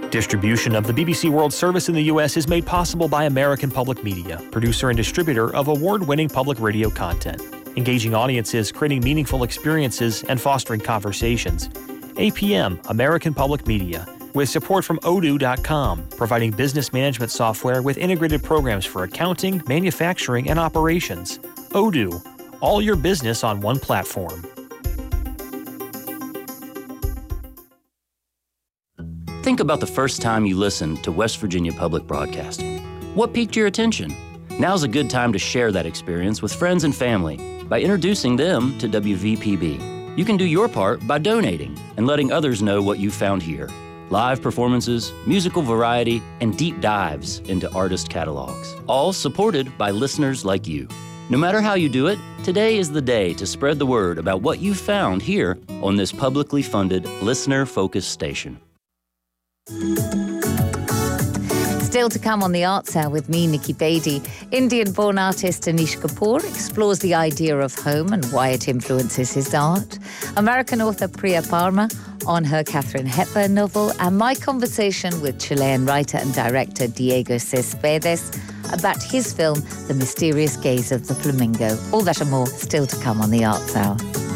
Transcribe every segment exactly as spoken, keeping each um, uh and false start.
Distribution of the B B C World Service in the U S is made possible by American Public Media, producer and distributor of award-winning public radio content, engaging audiences, creating meaningful experiences, and fostering conversations. A P M, American Public Media, with support from odoo dot com, providing business management software with integrated programs for accounting, manufacturing, and operations. Odoo, all your business on one platform. Think about the first time you listened to West Virginia Public Broadcasting. What piqued your attention? Now's a good time to share that experience with friends and family by introducing them to W V P B. You can do your part by donating and letting others know what you found here. Live performances, musical variety, and deep dives into artist catalogs, all supported by listeners like you. No matter how you do it, today is the day to spread the word about what you found here on this publicly funded, listener-focused station. Still to come on the Arts Hour with me, Nikki Beattie. Indian-born artist Anish Kapoor explores the idea of home and why it influences his art. American author Priya Parmar on her Katharine Hepburn novel, and my conversation with Chilean writer and director Diego Céspedes about his film The Mysterious Gaze of the Flamingo. All that and more still to come on the Arts Hour.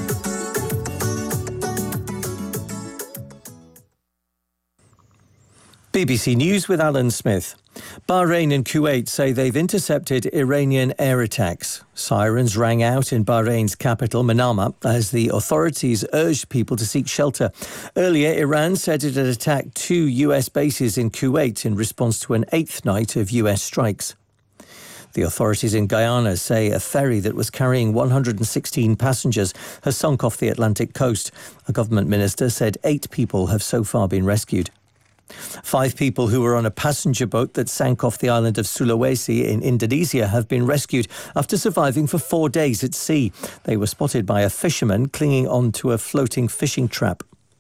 B B C News with Alan Smith. Bahrain and Kuwait say they've intercepted Iranian air attacks. Sirens rang out in Bahrain's capital, Manama, as the authorities urged people to seek shelter. Earlier, Iran said it had attacked two U S bases in Kuwait in response to an eighth night of U S strikes. The authorities in Guyana say a ferry that was carrying one hundred sixteen passengers has sunk off the Atlantic coast. A government minister said eight people have so far been rescued. Five people who were on a passenger boat that sank off the island of Sulawesi in Indonesia have been rescued after surviving for four days at sea. They were spotted by a fisherman clinging onto a floating fishing trap.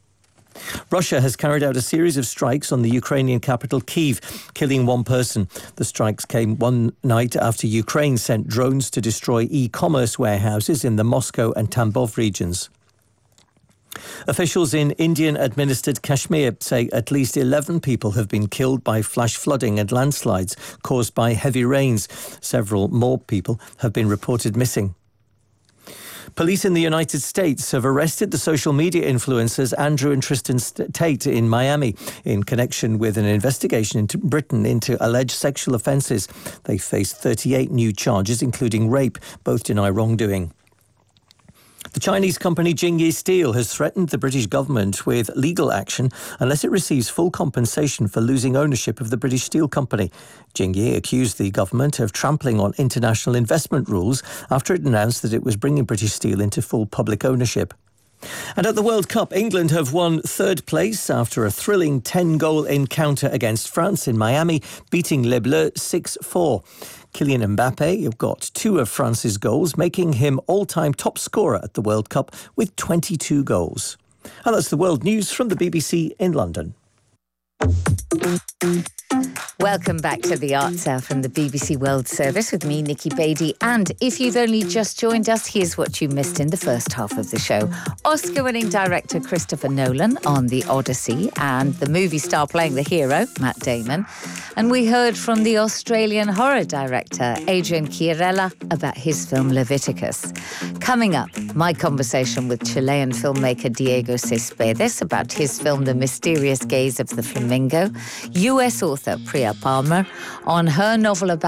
Russia has carried out a series of strikes on the Ukrainian capital, Kyiv, killing one person. The strikes came one night after Ukraine sent drones to destroy e-commerce warehouses in the Moscow and Tambov regions. Officials in Indian-administered Kashmir say at least eleven people have been killed by flash flooding and landslides caused by heavy rains. Several more people have been reported missing. Police in the United States have arrested the social media influencers Andrew and Tristan Tate in Miami in connection with an investigation into Britain into alleged sexual offences. They face thirty-eight new charges, including rape. Both deny wrongdoing. The Chinese company Jingyi Steel has threatened the British government with legal action unless it receives full compensation for losing ownership of the British steel company. Jingyi accused the government of trampling on international investment rules after it announced that it was bringing British Steel into full public ownership. And at the World Cup, England have won third place after a thrilling ten-goal encounter against France in Miami, beating Les Bleus six four. Kylian Mbappe got two of France's goals, making him all-time top scorer at the World Cup with twenty-two goals. And that's the world news from the B B C in London. Welcome back to the Arts Hour from the B B C World Service with me, Nikki Beattie. And if you've only just joined us, here's what you missed in the first half of the show. Oscar-winning director Christopher Nolan on The Odyssey and the movie star playing the hero, Matt Damon. And we heard from the Australian horror director Adrian Chiarella about his film Leviticus. Coming up, my conversation with Chilean filmmaker Diego Céspedes about his film The Mysterious Gaze of the Flamingo, U S author Priya Parmar on her novel about